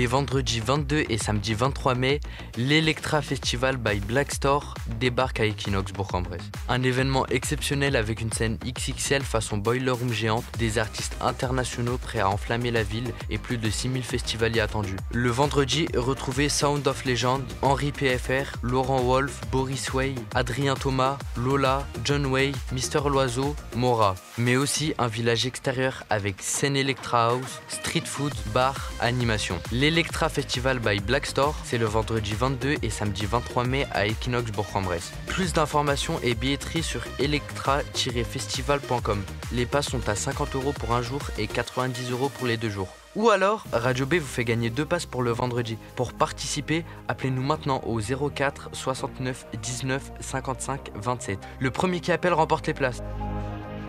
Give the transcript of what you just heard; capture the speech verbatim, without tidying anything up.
Les vendredis vingt-deux et samedi vingt-trois mai, l'Electra Festival by Black Store débarque à Equinox Bourg-en-Bresse. Un événement exceptionnel avec une scène X X L façon Boiler Room géante, des artistes internationaux prêts à enflammer la ville et plus de six mille festivaliers attendus. Le vendredi, retrouvez Sound of Legend, Henri P F R, Laurent Wolf, Boris Way, Adrien Thomas, Lola, John Way, Mister Loiseau, Mora. Mais aussi un village extérieur avec scène Electra House, street food, bar, animation. L'Electra Festival by Black Store, c'est le vendredi vingt-deux et samedi vingt-trois mai à Equinox Bourg-en-Bresse. Plus d'informations et billetterie sur electra tiret festival point com. Les passes sont à cinquante euros pour un jour et quatre-vingt-dix euros pour les deux jours. Ou alors, Radio B vous fait gagner deux passes pour le vendredi. Pour participer, appelez-nous maintenant au zéro quatre soixante-neuf dix-neuf cinquante-cinq vingt-sept. Le premier qui appelle remporte les places.